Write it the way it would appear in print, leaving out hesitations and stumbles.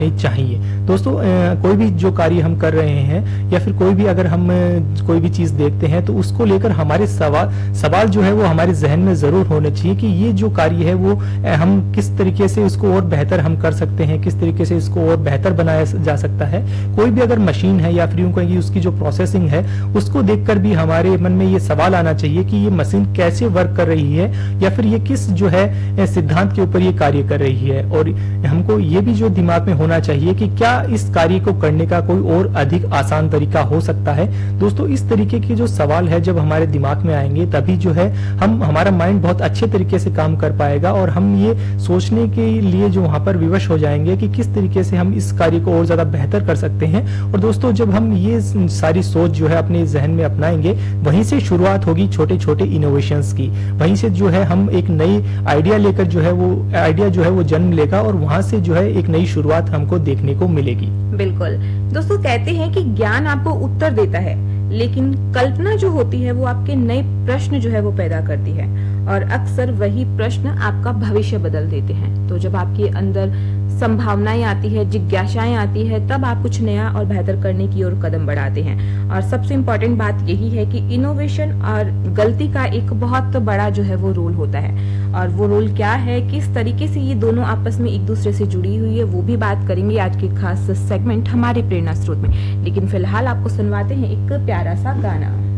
चाहिए। दोस्तों कोई भी जो कार्य हम कर रहे हैं या फिर कोई भी अगर हम कोई भी चीज देखते हैं तो उसको लेकर हमारे सवाल जो है वो हमारे जहन में जरूर होने चाहिए कि ये जो कार्य है वो हम किस तरीके से उसको और बेहतर हम कर सकते हैं, किस तरीके से इसको और बेहतर बनाया जा सकता है। कोई भी अगर मशीन है या फिर यूं कहेंगे उसकी जो प्रोसेसिंग है उसको देखकर भी हमारे मन में ये सवाल आना चाहिए कि ये मशीन कैसे वर्क कर रही है या फिर ये किस जो है सिद्धांत के ऊपर ये कार्य कर रही है। और हमको ये भी जो दिमाग में होना चाहिए कि क्या इस कार्य को करने का कोई और अधिक आसान तरीका हो सकता है। दोस्तों इस तरीके के जो सवाल है जब हमारे दिमाग में आएंगे तभी जो है हमारा माइंड बहुत अच्छे तरीके से काम कर पाएगा और हम ये सोचने के लिए जो वहां पर विवश हो जाएंगे कि किस तरीके से हम इस कार्य को और ज्यादा बेहतर कर सकते हैं। और दोस्तों जब हम ये सारी सोच जो है अपने जहन में अपनाएंगे वहीं से शुरुआत होगी छोटे छोटे इनोवेशंस की। वहीं से जो है हम एक नई आइडिया लेकर जो है वो आइडिया जो है वो जन्म लेगा और वहां से जो है एक नई शुरुआत हमको देखने को मिलेगी। बिल्कुल दोस्तों, कहते हैं कि ज्ञान आपको उत्तर देता है लेकिन कल्पना जो होती है वो आपके नए प्रश्न जो है वो पैदा करती है और अक्सर वही प्रश्न आपका भविष्य बदल देते हैं। तो जब आपके अंदर संभावनाएं आती है, जिज्ञासाएं आती है, तब आप कुछ नया और बेहतर करने की ओर कदम बढ़ाते हैं। और सबसे इम्पोर्टेंट बात यही है कि इनोवेशन और गलती का एक बहुत बड़ा जो है वो रोल होता है। और वो रोल क्या है, किस तरीके से ये दोनों आपस में एक दूसरे से जुड़ी हुई है, वो भी बात करेंगे आज के खास सेगमेंट हमारे प्रेरणा स्रोत में। लेकिन फिलहाल आपको सुनवाते हैं एक प्यारा सा गाना।